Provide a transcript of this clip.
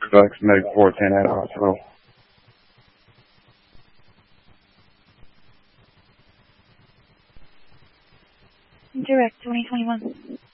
Flex Medic 410 at the hospital. Direct 2021.